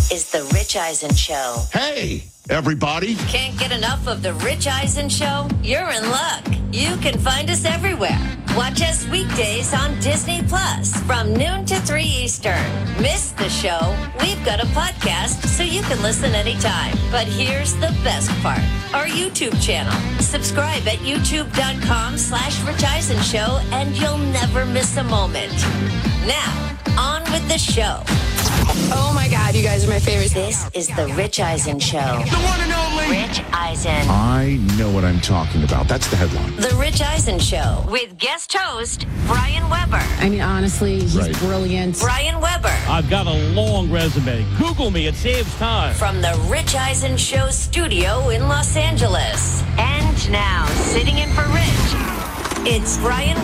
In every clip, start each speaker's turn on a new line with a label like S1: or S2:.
S1: is The Rich Eisen Show.
S2: Hey, everybody.
S1: Can't get enough of The Rich Eisen Show? You're in luck. You can find us everywhere. Watch us weekdays on Disney Plus from noon to 3 Eastern. Miss the show? We've got a podcast so you can listen anytime. But here's the best part. Our YouTube channel. Subscribe at youtube.com/Rich Eisen Show and you'll never miss a moment. Now, on with the show.
S3: Oh my God, you guys are my favorites.
S1: This is The Rich Eisen Show.
S2: The one and only.
S1: Rich Eisen.
S2: I know what I'm talking about. That's the headline.
S1: The Rich Eisen Show with guest host Brian Weber.
S3: I mean, honestly, he's
S2: Right.
S3: brilliant.
S1: Brian Weber.
S4: I've got a long resume. Google me. It saves time.
S1: From the Rich Eisen Show studio in Los Angeles. And now, sitting in for Rich, it's Brian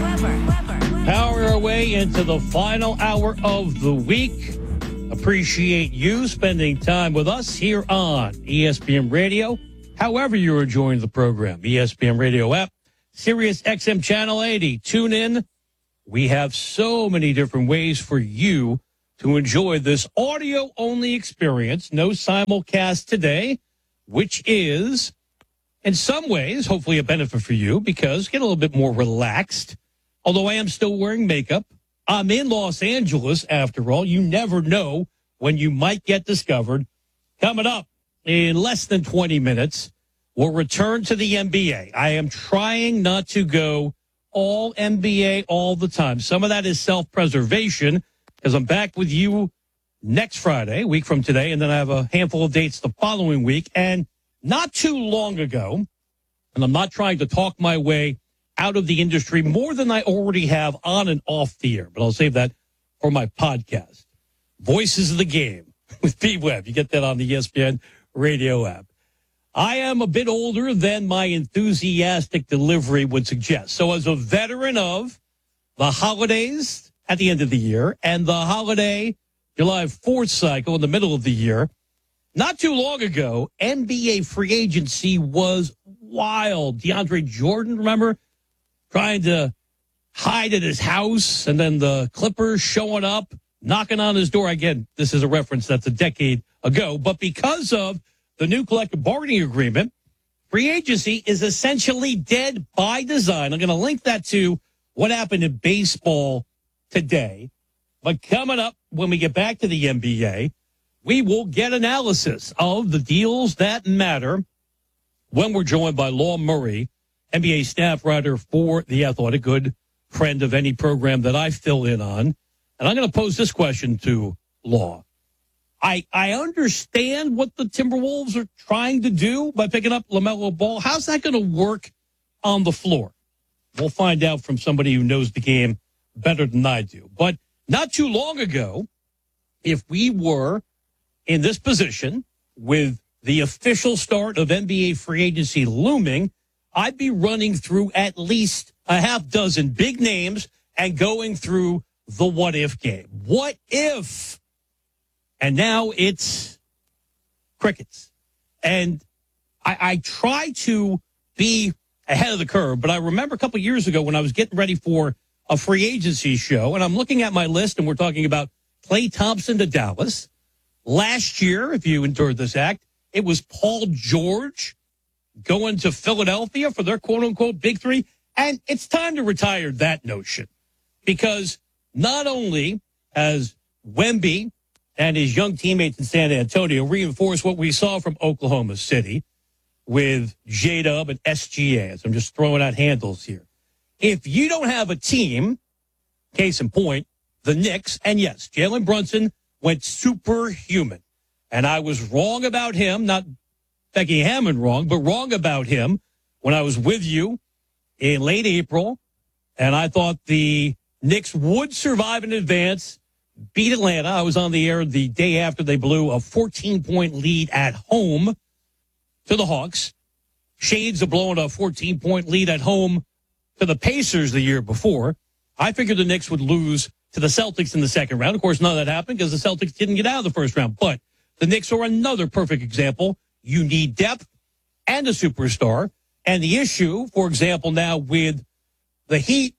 S1: Weber.
S4: Power our way into the final hour of the week. Appreciate you spending time with us here on ESPN Radio. However you're enjoying the program, ESPN Radio app, Sirius XM Channel 80. Tune in. We have so many different ways for you to enjoy this audio-only experience. No simulcast today, which is, in some ways, hopefully a benefit for you because get a little bit more relaxed. Although I am still wearing makeup. I'm in Los Angeles, after all. You never know when you might get discovered. Coming up in less than 20 minutes, we'll return to the NBA. I am trying not to go all NBA all the time. Some of that is self-preservation because I'm back with you next Friday, a week from today, and then I have a handful of dates the following week. And not too long ago, and I'm not trying to talk my way out of the industry more than I already have on and off the air, but I'll save that for my podcast. Voices of the Game with Pete Webb. You get that on the ESPN Radio app. I am a bit older than my enthusiastic delivery would suggest. So as a veteran of the holidays at the end of the year and the holiday July 4th cycle in the middle of the year, not too long ago, NBA free agency was wild. DeAndre Jordan, remember? Trying to hide at his house, and then the Clippers showing up, knocking on his door. Again, this is a reference that's a decade ago. But because of the new collective bargaining agreement, free agency is essentially dead by design. I'm going to link that to what happened in baseball today. But coming up, when we get back to the NBA, we will get analysis of the deals that matter when we're joined by Law Murray, NBA staff writer for The Athletic, good friend of any program that I fill in on. And I'm going to pose this question to Law. I understand what the Timberwolves are trying to do by picking up LaMelo Ball. How's that going to work on the floor? We'll find out from somebody who knows the game better than I do. But not too long ago, if we were in this position with the official start of NBA free agency looming, I'd be running through at least a half dozen big names and going through the what-if game. What if? And now it's crickets. And I try to be ahead of the curve, but I remember a couple years ago when I was getting ready for a free agency show, and I'm looking at my list, and we're talking about Klay Thompson to Dallas. Last year, if you endured this act, it was Paul George going to Philadelphia for their quote-unquote big three. And it's time to retire that notion because not only has Wemby and his young teammates in San Antonio reinforced what we saw from Oklahoma City with J-Dub and SGA. So I'm just throwing out handles here. If you don't have a team, case in point, the Knicks, and yes, Jalen Brunson went superhuman. And I was wrong about him, not Becky Hammond wrong, but wrong about him when I was with you in late April, and I thought the Knicks would survive in advance, beat Atlanta. I was on the air the day after they blew a 14-point lead at home to the Hawks. Shades of blowing a 14-point lead at home to the Pacers the year before. I figured the Knicks would lose to the Celtics in the second round. Of course, none of that happened because the Celtics didn't get out of the first round. But the Knicks are another perfect example. You need depth and a superstar. And the issue, for example, now with the Heat,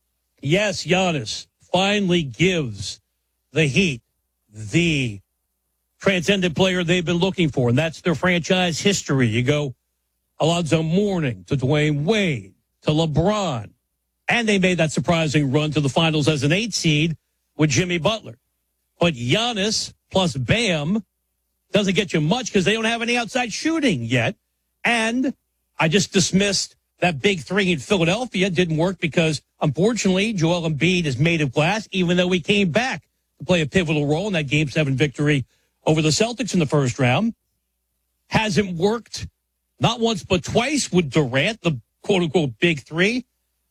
S4: yes, Giannis finally gives the Heat the transcendent player they've been looking for, and that's their franchise history. You go Alonzo Mourning to Dwayne Wade to LeBron, and they made that surprising run to the finals as an 8 seed with Jimmy Butler. But Giannis plus Bam doesn't get you much because they don't have any outside shooting yet. And I just dismissed that big 3 in Philadelphia. It didn't work because, unfortunately, Joel Embiid is made of glass, even though he came back to play a pivotal role in that Game 7 victory over the Celtics in the first round. Hasn't worked not once but twice with Durant, the quote-unquote big 3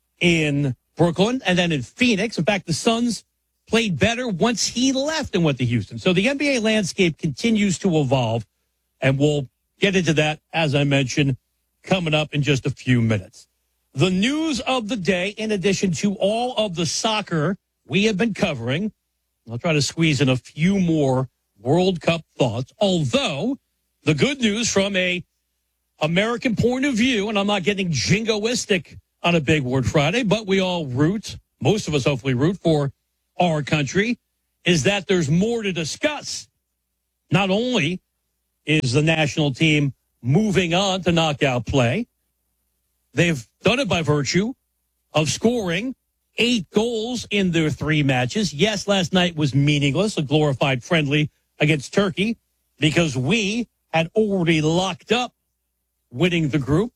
S4: in Brooklyn, and then in Phoenix. In fact, the Suns played better once he left and went to Houston. So the NBA landscape continues to evolve, and we'll get into that, as I mentioned, coming up in just a few minutes. The news of the day, in addition to all of the soccer we have been covering, I'll try to squeeze in a few more World Cup thoughts, although the good news from a American point of view, and I'm not getting jingoistic on a Big Word Friday, but we all root, most of us hopefully root for our country, is that there's more to discuss. Not only is the national team moving on to knockout play, they've done it by virtue of scoring 8 goals in their 3 matches. Yes, last night was meaningless, a glorified friendly against Turkey, because we had already locked up winning the group.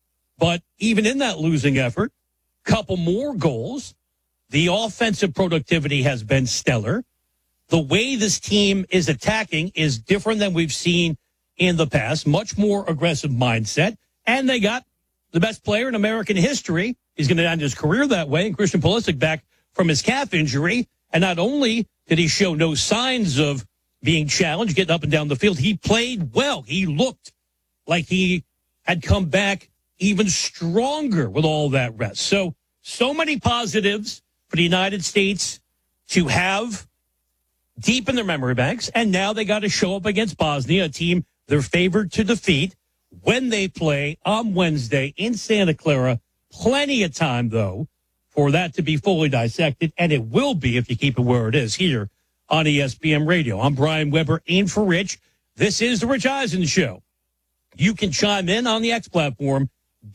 S4: But even in that losing effort, couple more goals. The offensive productivity has been stellar. The way this team is attacking is different than we've seen in the past. Much more aggressive mindset. And they got the best player in American history. He's going to end his career that way. And Christian Pulisic back from his calf injury. And not only did he show no signs of being challenged, getting up and down the field, he played well. He looked like he had come back even stronger with all that rest. So many positives for the United States to have deep in their memory banks. And now they got to show up against Bosnia, a team they're favored to defeat when they play on Wednesday in Santa Clara. Plenty of time, though, for that to be fully dissected. And it will be if you keep it where it is here on ESPN Radio. I'm Brian Weber, in for Rich. This is the Rich Eisen Show. You can chime in on the X platform,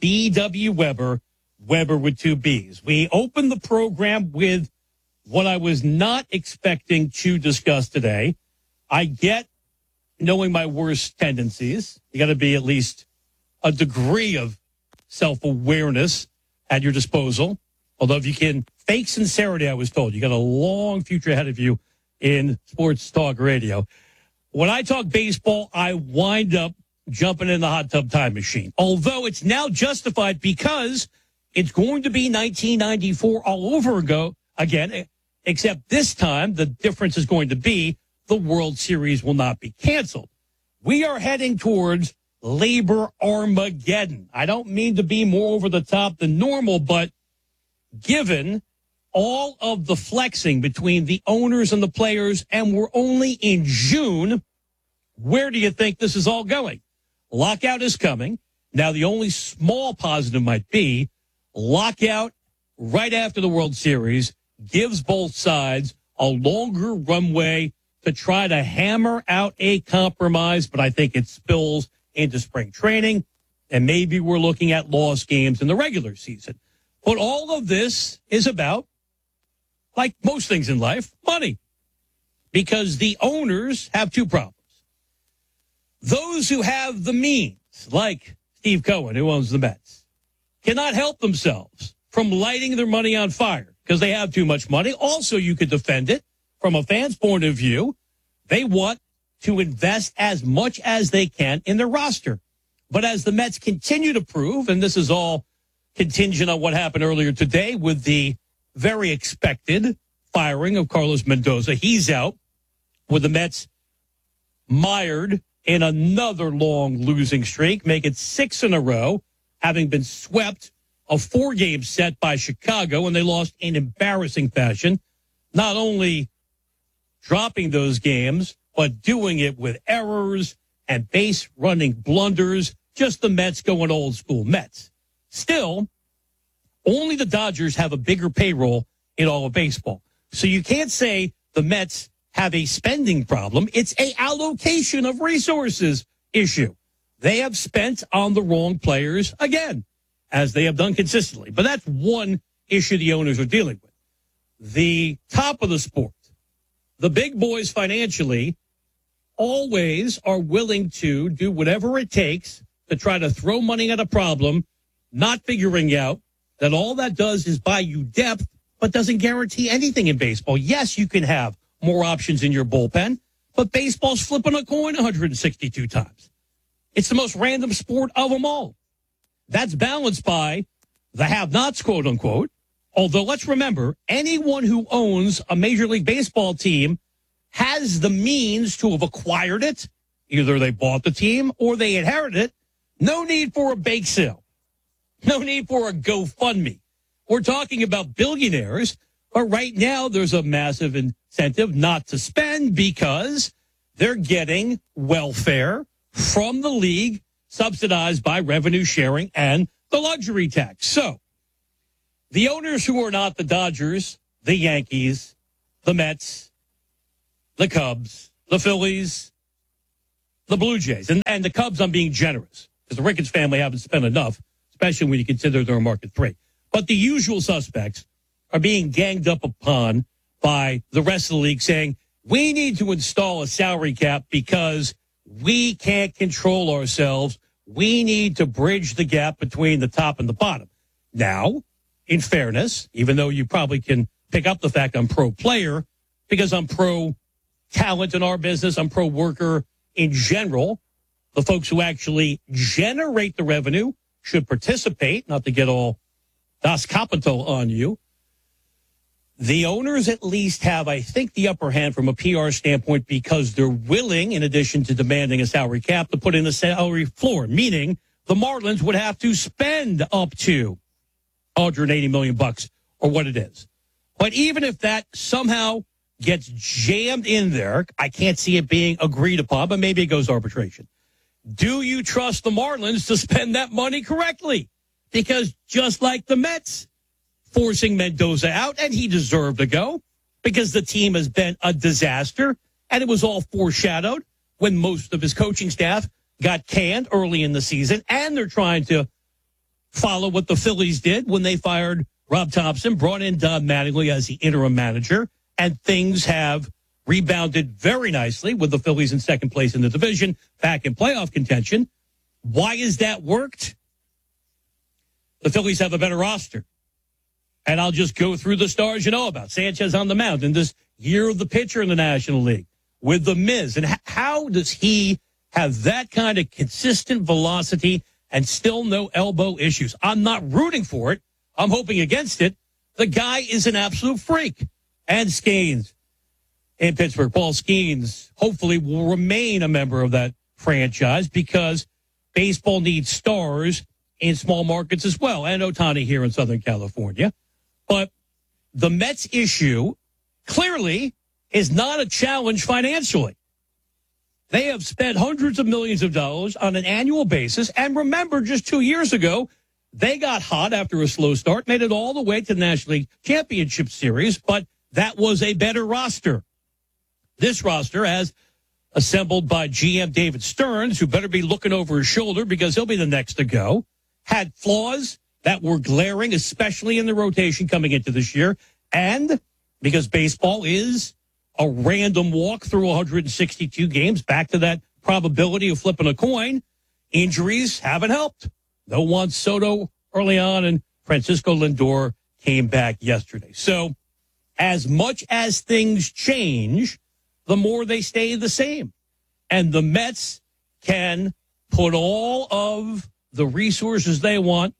S4: BW Weber, Weber with 2 B's. We opened the program with what I was not expecting to discuss today. I get, knowing my worst tendencies, you got to be at least a degree of self-awareness at your disposal. Although if you can fake sincerity, I was told, you got a long future ahead of you in sports talk radio. When I talk baseball, I wind up jumping in the hot tub time machine. Although it's now justified because it's going to be 1994 all over again, except this time the difference is going to be the World Series will not be canceled. We are heading towards Labor Armageddon. I don't mean to be more over the top than normal, but given all of the flexing between the owners and the players, and we're only in June, where do you think this is all going? Lockout is coming. Now, the only small positive might be lockout right after the World Series gives both sides a longer runway to try to hammer out a compromise, but I think it spills into spring training, and maybe we're looking at lost games in the regular season. But all of this is about, like most things in life, money. Because the owners have 2 problems. Those who have the means, like Steve Cohen, who owns the Mets, cannot help themselves from lighting their money on fire because they have too much money. Also, you could defend it from a fan's point of view. They want to invest as much as they can in their roster. But as the Mets continue to prove, and this is all contingent on what happened earlier today with the very expected firing of Carlos Mendoza. He's out with the Mets mired in another long losing streak, make it 6 in a row, having been swept a 4-game set by Chicago, and they lost in embarrassing fashion, not only dropping those games, but doing it with errors and base running blunders, just the Mets going old school Mets. Still, only the Dodgers have a bigger payroll in all of baseball. So you can't say the Mets have a spending problem. It's a allocation of resources issue. They have spent on the wrong players again, as they have done consistently. But that's one issue the owners are dealing with. The top of the sport, the big boys financially, always are willing to do whatever it takes to try to throw money at a problem, not figuring out that all that does is buy you depth, but doesn't guarantee anything in baseball. Yes, you can have more options in your bullpen, but baseball's flipping a coin 162 times. It's the most random sport of them all. That's balanced by the have-nots, quote unquote. Although let's remember, anyone who owns a Major League Baseball team has the means to have acquired it. Either they bought the team or they inherited it. No need for a bake sale. No need for a GoFundMe. We're talking about billionaires, but right now there's a massive incentive not to spend because they're getting welfare from the league subsidized by revenue sharing and the luxury tax. So the owners who are not the Dodgers, the Yankees, the Mets, the Cubs, the Phillies, the Blue Jays, and the Cubs, I'm being generous because the Ricketts family haven't spent enough, especially when you consider they're market three. But the usual suspects are being ganged up upon by the rest of the league saying, we need to install a salary cap because we can't control ourselves. We need to bridge the gap between the top and the bottom. Now, in fairness, even though you probably can pick up the fact I'm pro-player because I'm pro-talent in our business, I'm pro-worker in general, the folks who actually generate the revenue should participate, not to get all Das Kapital on you. The owners at least have, I think, the upper hand from a PR standpoint because they're willing, in addition to demanding a salary cap, to put in a salary floor, meaning the Marlins would have to spend up to $180 million or what it is. But even if that somehow gets jammed in there, I can't see it being agreed upon, but maybe it goes to arbitration. Do you trust the Marlins to spend that money correctly? Because just like the Mets forcing Mendoza out, and he deserved to go because the team has been a disaster, and it was all foreshadowed when most of his coaching staff got canned early in the season, and they're trying to follow what the Phillies did when they fired Rob Thompson, brought in Don Mattingly as the interim manager, and things have rebounded very nicely with the Phillies in second place in the division, back in playoff contention. Why has that worked? The Phillies have a better roster. And I'll just go through the stars you know about. Sanchez on the mound in this year of the pitcher in the National League with the Miz. And how does he have that kind of consistent velocity and still no elbow issues? I'm not rooting for it. I'm hoping against it. The guy is an absolute freak. And Skeens in Pittsburgh. Paul Skeens hopefully will remain a member of that franchise because baseball needs stars in small markets as well. And Ohtani here in Southern California. But the Mets issue clearly is not a challenge financially. They have spent hundreds of millions of dollars on an annual basis. And remember, just 2 years ago, they got hot after a slow start, made it all the way to the National League Championship Series, but that was a better roster. This roster, as assembled by GM David Stearns, who better be looking over his shoulder because he'll be the next to go, had flaws that were glaring, especially in the rotation coming into this year. And because baseball is a random walk through 162 games, back to that probability of flipping a coin, injuries haven't helped. No Juan Soto early on, and Francisco Lindor came back yesterday. So as much as things change, the more they stay the same. And the Mets can put all of the resources they want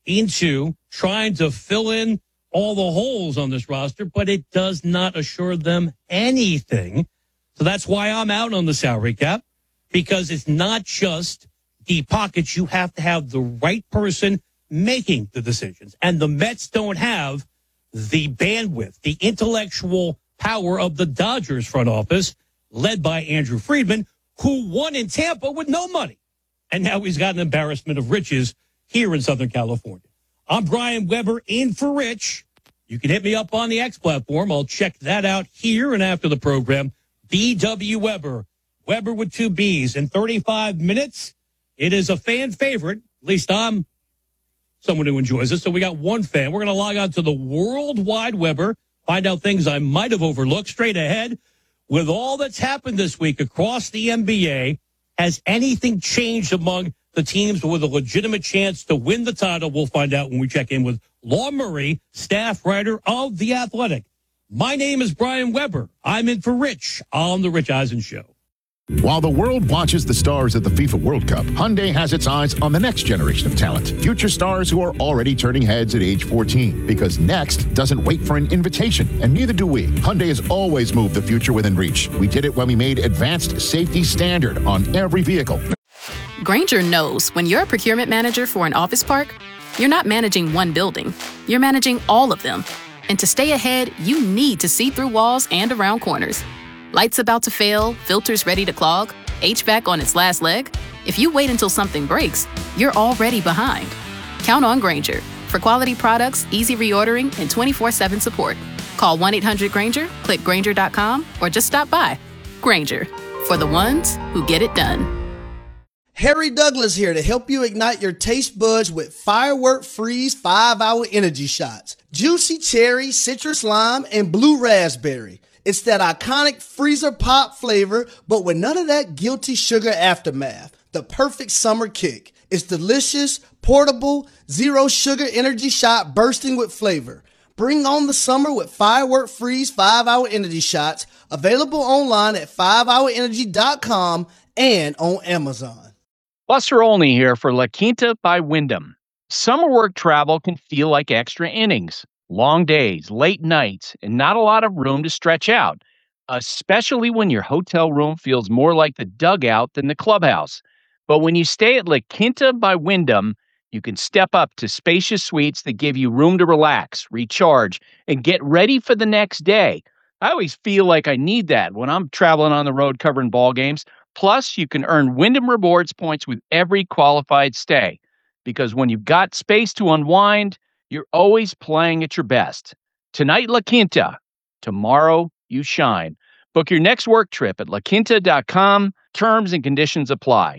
S4: into trying to fill in all the holes on this roster, but it does not assure them anything. So that's why I'm out on the salary cap, because it's not just deep pockets. You have to have the right person making the decisions. And the Mets don't have the bandwidth, the intellectual power of the Dodgers front office, led by Andrew Friedman, who won in Tampa with no money. And now he's got an embarrassment of riches here in Southern California. I'm Brian Weber in for Rich. You can hit me up on the X platform. I'll check that out here and after the program. B.W. Weber. Weber with 2 B's in 35 minutes. It is a fan favorite. At least I'm someone who enjoys it. So we got one fan. We're going to log on to the World Wide Weber, find out things I might have overlooked. Straight ahead, with all that's happened this week across the NBA, has anything changed among the teams with a legitimate chance to win the title? We'll find out when we check in with Law Murray, staff writer of The Athletic. My name is Brian Weber. I'm in for Rich on The Rich Eisen Show.
S2: While the world watches the stars at the FIFA World Cup, Hyundai has its eyes on the next generation of talent. Future stars who are already turning heads at age 14. Because next doesn't wait for an invitation, and neither do we. Hyundai has always moved the future within reach. We did it when we made advanced safety standard on every vehicle.
S3: Grainger knows when you're a procurement manager for an office park, you're not managing one building, you're managing all of them. And to stay ahead, you need to see through walls and around corners. Lights about to fail, filters ready to clog, HVAC on its last leg. If you wait until something breaks, you're already behind. Count on Grainger for quality products, easy reordering, and 24/7 support. Call 1-800-GRAINGER, click Grainger.com, or just stop by. Grainger, for the ones who get it done.
S5: Harry Douglas here to help you ignite your taste buds with Firework Freeze 5-Hour Energy Shots. Juicy cherry, citrus lime, and blue raspberry. It's that iconic freezer pop flavor, but with none of that guilty sugar aftermath. The perfect summer kick. It's delicious, portable, zero sugar energy shot bursting with flavor. Bring on the summer with Firework Freeze 5-Hour Energy Shots. Available online at 5hourenergy.com and on Amazon.
S6: Buster Olney here for La Quinta by Wyndham. Summer work travel can feel like extra innings. Long days, late nights, and not a lot of room to stretch out, especially when your hotel room feels more like the dugout than the clubhouse. But when you stay at La Quinta by Wyndham, you can step up to spacious suites that give you room to relax, recharge, and get ready for the next day. I always feel like I need that when I'm traveling on the road covering ball games. Plus, you can earn Wyndham Rewards points with every qualified stay. Because when you've got space to unwind, you're always playing at your best. Tonight, La Quinta. Tomorrow, you shine. Book your next work trip at laquinta.com. Terms and conditions apply.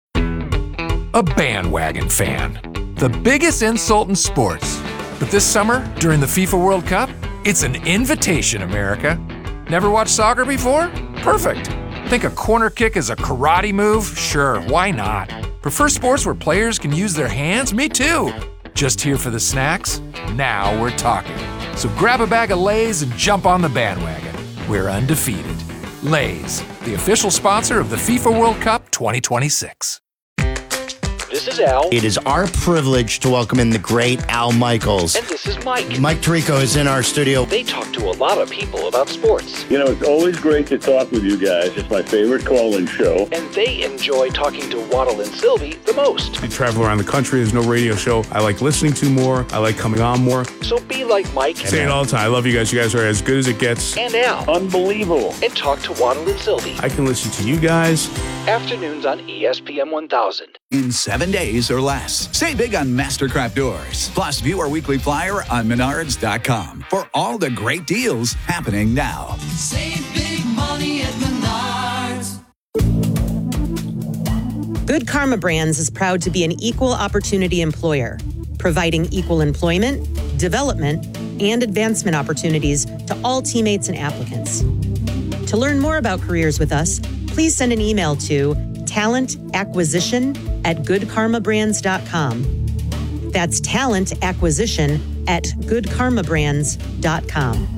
S7: A bandwagon fan. The biggest insult in sports. But this summer, during the FIFA World Cup, it's an invitation, America. Never watched soccer before? Perfect. Think a corner kick is a karate move? Sure, why not? Prefer sports where players can use their hands? Me too. Just here for the snacks? Now we're talking. So grab a bag of Lay's and jump on the bandwagon. We're undefeated. Lay's, the official sponsor of the FIFA World Cup 2026.
S8: This is Al.
S9: It is our privilege to welcome in the great Al Michaels.
S8: And this is Mike.
S9: Mike Tirico is in our studio.
S8: They talk to a lot of people about sports.
S10: You know, it's always great to talk with you guys. It's my favorite call-in show.
S8: And they enjoy talking to Waddle and Sylvie the most.
S11: I travel around the country. There's no radio show I like listening to more. I like coming on more.
S8: So be like Mike.
S11: I say it all the time. I love you guys. You guys are as good as it gets.
S8: And Al.
S10: Unbelievable.
S8: And talk to Waddle and Sylvie.
S11: I can listen to you guys.
S8: Afternoons on ESPN 1000.
S12: In 7 days or less. Save big on Mastercraft doors. Plus, view our weekly flyer on Menards.com for all the great deals happening now.
S13: Save big money at Menards.
S14: Good Karma Brands is proud to be an equal opportunity employer, providing equal employment, development, and advancement opportunities to all teammates and applicants. To learn more about careers with us, please send an email to talentacquisition@goodkarmabrands.com. That's talentacquisition@goodkarmabrands.com.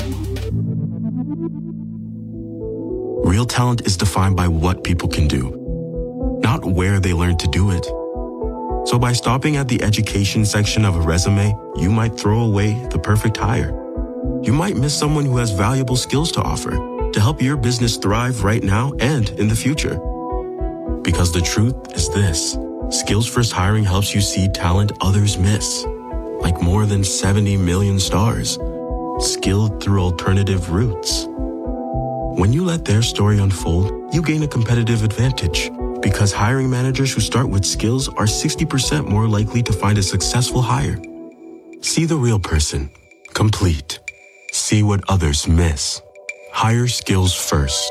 S15: Real talent is defined by what people can do, not where they learn to do it. So by stopping at the education section of a resume, you might throw away the perfect hire. You might miss someone who has valuable skills to offer to help your business thrive right now and in the future. Because the truth is this, Skills First Hiring helps you see talent others miss, like more than 70 million stars, skilled through alternative routes. When you let their story unfold, you gain a competitive advantage because hiring managers who start with skills are 60% more likely to find a successful hire. See the real person, complete. See what others miss. hire skills first.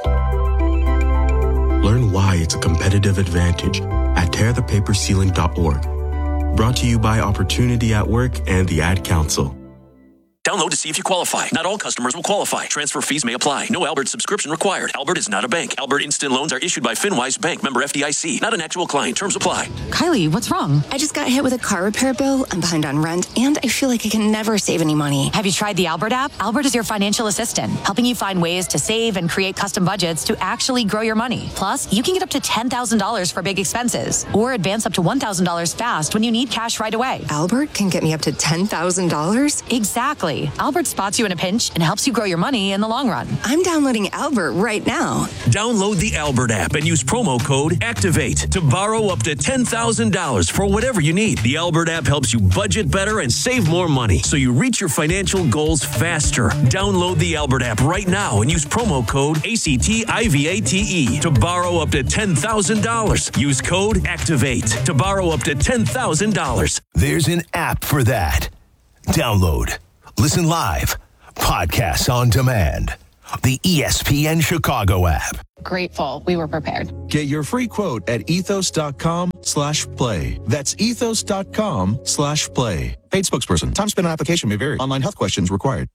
S15: Learn why it's a competitive advantage at tearthepaperceiling.org. Brought to you by Opportunity at Work and the Ad Council.
S16: Download to see if you qualify. Not all customers will qualify. Transfer fees may apply. No Albert subscription required. Albert is not a bank. Albert Instant Loans are issued by FinWise Bank, member FDIC. Not an actual client. Terms apply.
S17: Kylie, what's wrong? I just got hit with a car repair bill. I'm behind on rent, and I feel like I can never save any money.
S18: Have you tried the Albert app? Albert is your financial assistant, helping you find ways to save and create custom budgets to actually grow your money. Plus, you can get up to $10,000 for big expenses, or advance up to $1,000 fast when you need cash right away.
S17: Albert can get me up to $10,000?
S18: Exactly. Albert spots you in a pinch and helps you grow your money in the long run.
S17: I'm downloading Albert right now.
S16: Download the Albert app and use promo code ACTIVATE to borrow up to $10,000 for whatever you need. The Albert app helps you budget better and save more money so you reach your financial goals faster. Download the Albert app right now and use promo code ACTIVATE to borrow up to $10,000. Use code ACTIVATE to borrow up to $10,000.
S19: There's an app for that. Download. Listen live. Podcasts on demand. The ESPN Chicago app.
S3: Grateful we were prepared.
S20: Get your free quote at ethos.com/play. That's ethos.com/play. Paid spokesperson. Time spent on application may vary. Online health questions required.